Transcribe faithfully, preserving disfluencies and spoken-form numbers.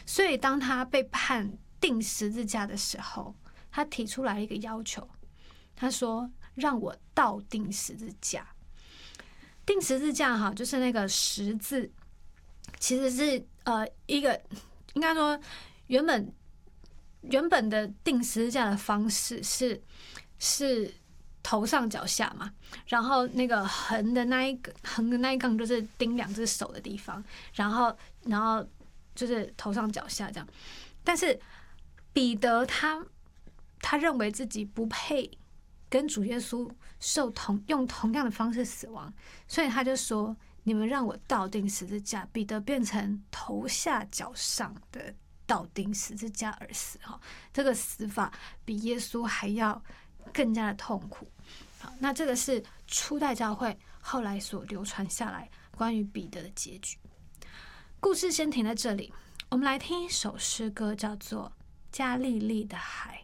所以当他被判钉十字架的时候，他提出来一个要求，他说：“让我倒钉十字架。”钉十字架哈，就是那个十字，其实是呃一个应该说原本原本的钉十字架的方式是是头上脚下嘛，然后那个横的那一个横的那一杠就是钉两只手的地方，然后然后就是头上脚下这样。但是彼得他他认为自己不配跟主耶稣受同用同样的方式死亡，所以他就说：“你们让我倒钉十字架。”彼得变成头下脚上的倒钉十字架而死。这个死法比耶稣还要更加的痛苦。好，那这个是初代教会后来所流传下来关于彼得的结局。故事先停在这里，我们来听一首诗歌，叫做《加利利的海》。